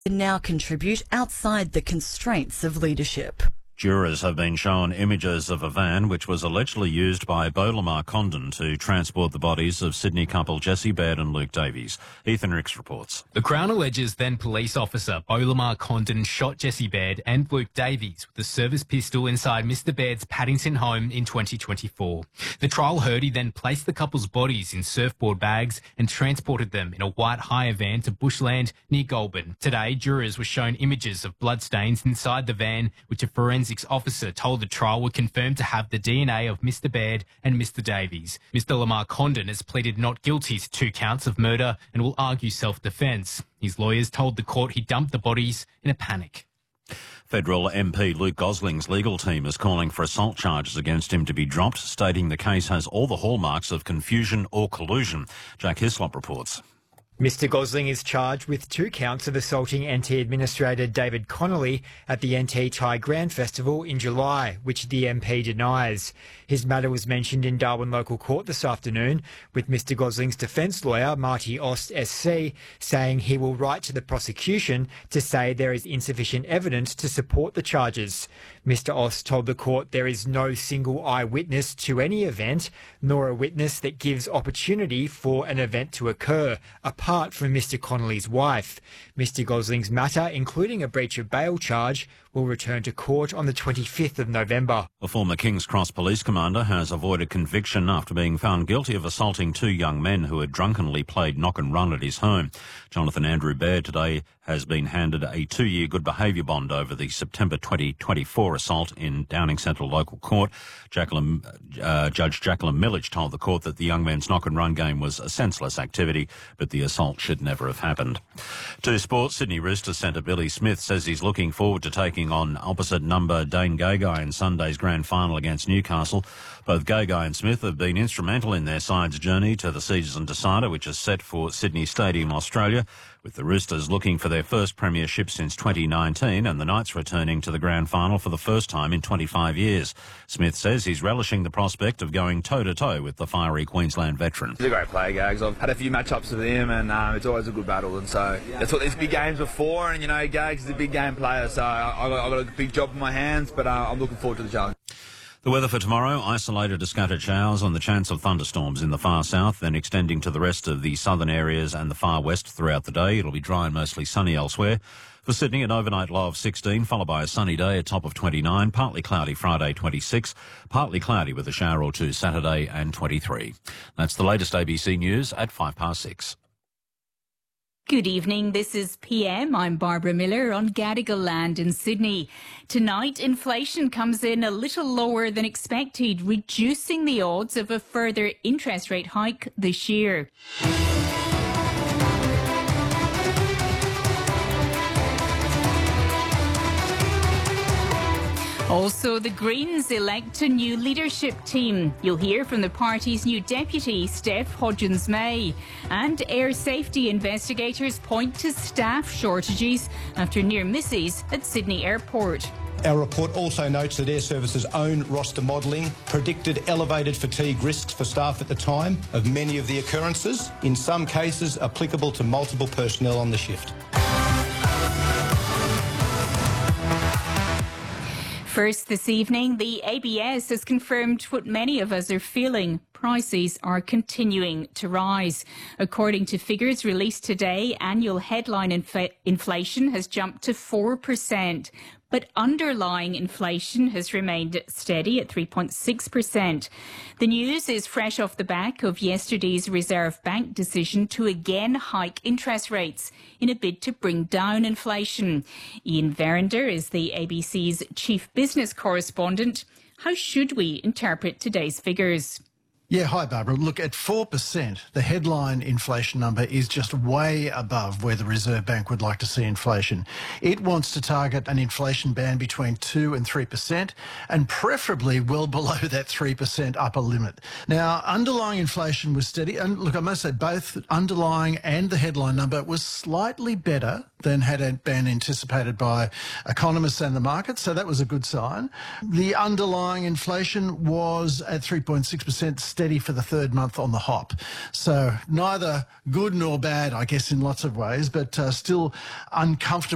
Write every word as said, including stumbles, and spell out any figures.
can now contribute outside the constraints of leadership. Jurors have been shown images of a van which was allegedly used by Bolamar Condon to transport the bodies of Sydney couple Jessie Baird and Luke Davies. Ethan Ricks reports. The Crown alleges then police officer Bolamar Condon shot Jessie Baird and Luke Davies with a service pistol inside Mister Baird's Paddington home in twenty twenty-four. The trial heard he then placed the couple's bodies in surfboard bags and transported them in a white hire van to bushland near Goulburn. Today, jurors were shown images of bloodstains inside the van, which a forensic officer told the trial were confirmed to have the D N A of Mister Baird and Mister Davies. Mister Lamar Condon has pleaded not guilty to two counts of murder and will argue self-defence. His lawyers told the court he dumped the bodies in a panic. Federal M P Luke Gosling's legal team is calling for assault charges against him to be dropped, stating the case has all the hallmarks of confusion or collusion. Jack Hislop reports. Mister Gosling is charged with two counts of assaulting N T Administrator David Connolly at the N T Thai Grand Festival in July, which the M P denies. His matter was mentioned in Darwin Local Court this afternoon, with Mister Gosling's defence lawyer, Marty Ost S C, saying he will write to the prosecution to say there is insufficient evidence to support the charges. Mister Ost told the court there is no single eyewitness to any event, nor a witness that gives opportunity for an event to occur, apart from Mister Connolly's wife. Mister Gosling's matter, including a breach of bail charge, will return to court on the twenty-fifth of November. A former King's Cross police commander has avoided conviction after being found guilty of assaulting two young men who had drunkenly played knock and run at his home. Jonathan Andrew Baird today has been handed a two-year good behaviour bond over the September twenty twenty-four assault in Downing Central Local Court. Jacqueline, uh, Judge Jacqueline Millage told the court that the young men's knock and run game was a senseless activity, but the assault should never have happened. To sports, Sydney Roosters centre Billy Smith says he's looking forward to taking on opposite number Dane Gagai in Sunday's grand final against Newcastle. Both Gagai and Smith have been instrumental in their side's journey to the season decider, which is set for Sydney Stadium, Australia, with the Roosters looking for their first premiership since twenty nineteen and the Knights returning to the grand final for the first time in twenty-five years. Smith says he's relishing the prospect of going toe-to-toe with the fiery Queensland veteran. He's a great player, Gags. I've had a few match-ups with him and um, it's always a good battle, and so that's what these big games are for, and you know, Gags is a big game player, so I've got, I've got a big job in my hands, but uh, I'm looking forward to the challenge. The weather for tomorrow, isolated to scattered showers on the chance of thunderstorms in the far south, then extending to the rest of the southern areas and the far west throughout the day. It'll be dry and mostly sunny elsewhere. For Sydney, an overnight low of sixteen, followed by a sunny day, a top of twenty-nine, partly cloudy Friday, twenty-six, partly cloudy with a shower or two Saturday and twenty-three. That's the latest A B C News at five past six. Good evening, this is P M. I'm Barbara Miller on Gadigal land in Sydney. Tonight, inflation comes in a little lower than expected, reducing the odds of a further interest rate hike this year. Also, the Greens elect a new leadership team. You'll hear from the party's new deputy, Steph Hodgins-May. And air safety investigators point to staff shortages after near misses at Sydney Airport. Our report also notes that Air Service's own roster modelling predicted elevated fatigue risks for staff at the time of many of the occurrences, in some cases applicable to multiple personnel on the shift. First this evening, the A B S has confirmed what many of us are feeling. Prices are continuing to rise. According to figures released today, annual headline inf- inflation has jumped to four percent. But underlying inflation has remained steady at three point six percent. The news is fresh off the back of yesterday's Reserve Bank decision to again hike interest rates in a bid to bring down inflation. Ian Verinder is the A B C's chief business correspondent. How should we interpret today's figures? Yeah, hi Barbara. Look, at four percent, the headline inflation number is just way above where the Reserve Bank would like to see inflation. It wants to target an inflation band between two and three percent, and preferably well below that three percent upper limit. Now, underlying inflation was steady, and look, I must say both underlying and the headline number was slightly better than had been anticipated by economists and the market, so that was a good sign. The underlying inflation was at three point six percent, steady for the third month on the hop. So neither good nor bad, I guess, in lots of ways, but uh, still uncomfortable.